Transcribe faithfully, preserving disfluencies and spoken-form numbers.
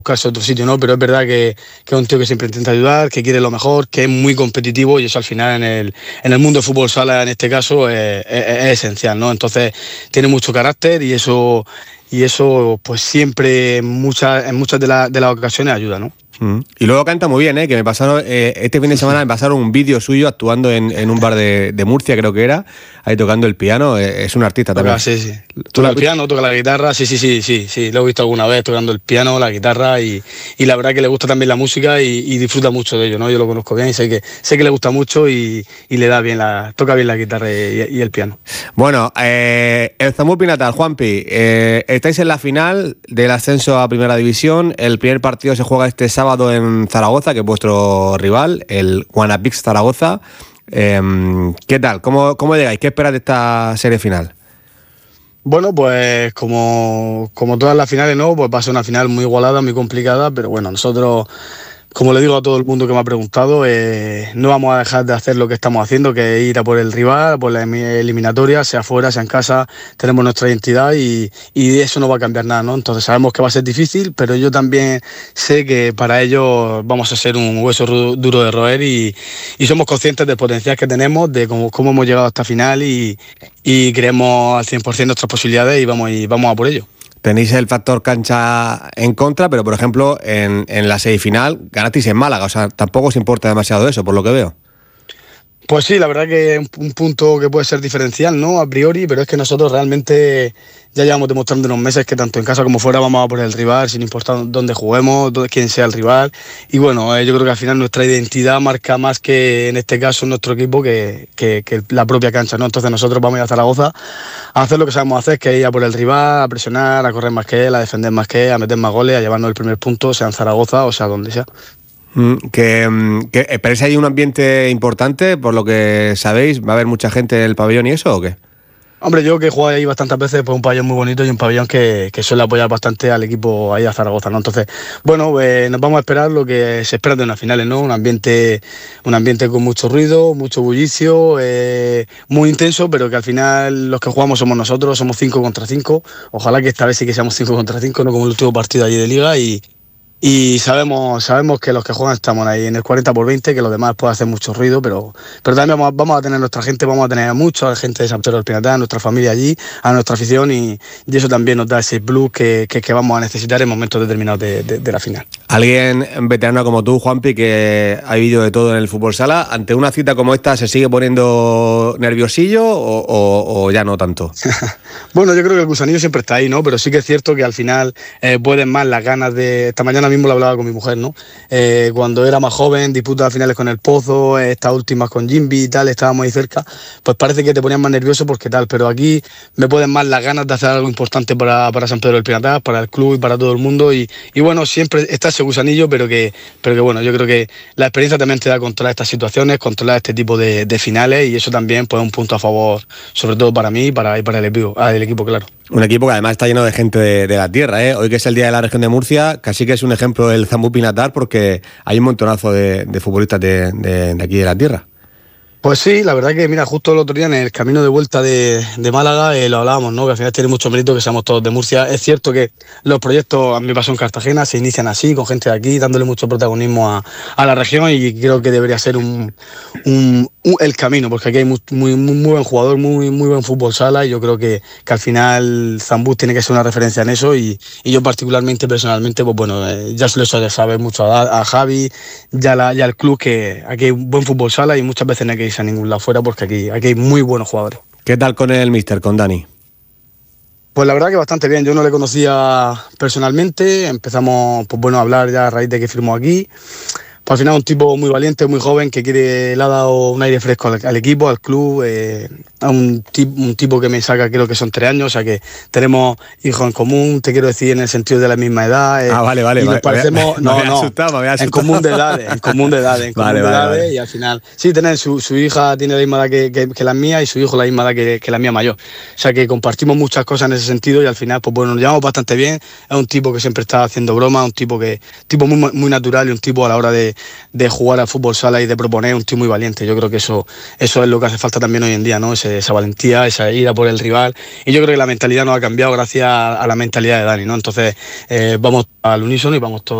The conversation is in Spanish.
buscarse otro sitio, ¿no? Pero es verdad que, que es un tío que siempre intenta ayudar, que quiere lo mejor, que es muy competitivo y eso al final en el, en el mundo del fútbol sala, en este caso, es, es, es esencial, ¿no? Entonces tiene mucho carácter y eso, y eso pues siempre en muchas, en muchas de, la, de las ocasiones ayuda, ¿no? Mm. Y luego canta muy bien, ¿eh? Que me pasaron, eh, este fin de semana me pasaron un vídeo suyo actuando en, en un bar de, de Murcia, creo que era, ahí tocando el piano. Eh, es un artista Toca, también. sí, sí. Toca el piano, toca la guitarra, sí, sí, sí, sí, sí. Lo he visto alguna vez tocando el piano, la guitarra y, y la verdad que le gusta también la música y, y disfruta mucho de ello, ¿no? Yo lo conozco bien y sé que sé que le gusta mucho y, y le da bien la, toca bien la guitarra y, y el piano. Bueno, eh, el Zamudio Natal, Juanpi, eh, estáis en la final del ascenso a Primera División. El primer partido se juega este sábado en Zaragoza, que es vuestro rival, el Guanapix Zaragoza. Eh, ¿Qué tal? ¿Cómo, cómo llegáis? ¿Qué esperas de esta serie final? Bueno, pues como, como todas las finales, ¿no? Pues va a ser una final muy igualada, muy complicada, pero bueno, nosotros, como le digo a todo el mundo que me ha preguntado, eh, no vamos a dejar de hacer lo que estamos haciendo, que es ir a por el rival, por la eliminatoria, sea fuera, sea en casa, tenemos nuestra identidad y, y eso no va a cambiar nada, ¿no? Entonces sabemos que va a ser difícil, pero yo también sé que para ello vamos a ser un hueso duro de roer y, y somos conscientes del potencial que tenemos, de cómo, cómo hemos llegado a esta final y, y creemos al cien por ciento nuestras posibilidades y vamos, y vamos a por ello. Tenéis el factor cancha en contra, pero por ejemplo en, en la semifinal ganasteis en Málaga, o sea, tampoco os importa demasiado eso, por lo que veo. Pues sí, la verdad que es un punto que puede ser diferencial, ¿no? A priori, pero es que nosotros realmente ya llevamos demostrando unos meses que tanto en casa como fuera vamos a por el rival, sin importar dónde juguemos, quién sea el rival. Y bueno, eh, yo creo que al final nuestra identidad marca más que en este caso nuestro equipo que, que, que la propia cancha, ¿no? Entonces nosotros vamos a ir a Zaragoza a hacer lo que sabemos hacer, que es ir a por el rival, a presionar, a correr más que él, a defender más que él, a meter más goles, a llevarnos el primer punto, sea en Zaragoza o sea donde sea. Mm, que, que ¿esperáis ahí un ambiente importante? Por lo que sabéis, ¿va a haber mucha gente en el pabellón y eso o qué? Hombre, yo que he jugado ahí bastantes veces, pues un pabellón muy bonito y un pabellón que, que suele apoyar bastante al equipo ahí a Zaragoza, ¿no? Entonces, bueno, eh, nos vamos a esperar lo que se espera de unas finales, ¿no? Un ambiente, un ambiente con mucho ruido, mucho bullicio, eh, muy intenso, pero que al final los que jugamos somos nosotros, somos cinco contra cinco. Ojalá que esta vez sí que seamos cinco contra cinco, no como el último partido allí de Liga y... Y sabemos sabemos que los que juegan estamos ahí en el cuarenta por veinte, que los demás pueden hacer mucho ruido, pero, pero también vamos, vamos a tener nuestra gente, vamos a tener mucha gente de San Pedro del Pinatar, nuestra familia allí, a nuestra afición y, y eso también nos da ese plus que, que, que vamos a necesitar en momentos determinados de, de, de la final. Alguien veterano como tú, Juanpi, que ha vivido de todo en el fútbol sala, ante una cita como esta, ¿se sigue poniendo nerviosillo o, o, o ya no tanto? Bueno, yo creo que el gusanillo siempre está ahí, ¿no? Pero sí que es cierto que al final eh, pueden más las ganas de... Esta mañana mismo lo hablaba con mi mujer, ¿no? Eh, cuando era más joven, disputas finales con el Pozo, estas últimas con Jimby y tal, estábamos ahí cerca, pues parece que te ponían más nervioso porque tal, pero aquí me pueden más las ganas de hacer algo importante para, para San Pedro del Pinatar, para el club y para todo el mundo y, y bueno, siempre está ese gusanillo, pero que, pero que bueno, yo creo que la experiencia también te da controlar estas situaciones, controlar este tipo de, de finales y eso también pues es un punto a favor, sobre todo para mí y para, y para el equipo, ah, el equipo, claro. Un equipo que además está lleno de gente de, de la tierra, ¿eh? Hoy que es el Día de la Región de Murcia, casi que es un ejemplo del Zamudio Pinatar porque hay un montonazo de, de futbolistas de, de, de aquí de la tierra. Pues sí, la verdad que mira, justo el otro día en el camino de vuelta de, de Málaga eh, lo hablábamos, ¿no? Que al final tiene mucho mérito que seamos todos de Murcia. Es cierto que los proyectos, a mí me pasó en Cartagena, se inician así, con gente de aquí, dándole mucho protagonismo a, a la región y creo que debería ser un, un, un, el camino, porque aquí hay muy, muy, muy, muy buen jugador, muy, muy buen fútbol sala y yo creo que, que al final Zambuz tiene que ser una referencia en eso y, y yo particularmente, personalmente, pues bueno, eh, ya se lo suele saber mucho a, a Javi, ya, la, ya el club, que aquí hay buen fútbol sala y muchas veces no hay que a ningún lado fuera porque aquí, aquí hay muy buenos jugadores. ¿Qué tal con el míster, con Dani? Pues la verdad que bastante bien, yo no le conocía personalmente, empezamos pues bueno, a hablar ya a raíz de que firmó aquí. Pues al final un tipo muy valiente, muy joven, que quiere, le ha dado un aire fresco al, al equipo, al club, eh, a un, tip, un tipo que me saca, creo que son tres años, o sea que tenemos hijos en común, te quiero decir, en el sentido de la misma edad. Eh, ah, vale, vale. Y nos vale, parecemos, me, no, me no, asustado, me en común de edades, en común de edades, en común vale, de vale, edades vale. Y al final, sí, tener su, su hija tiene la misma edad que, que, que la mía y su hijo la misma edad que, que la mía mayor. O sea que compartimos muchas cosas en ese sentido y al final, pues bueno, nos llevamos bastante bien. Es un tipo que siempre está haciendo bromas, un tipo que tipo muy, muy natural y un tipo a la hora de, de jugar al fútbol sala y de proponer, un tío muy valiente. Yo creo que eso, eso es lo que hace falta también hoy en día, ¿no? Ese, esa valentía, esa ira por el rival. Y yo creo que la mentalidad nos ha cambiado gracias a la mentalidad de Dani, ¿no? Entonces, eh, vamos al unísono y vamos todos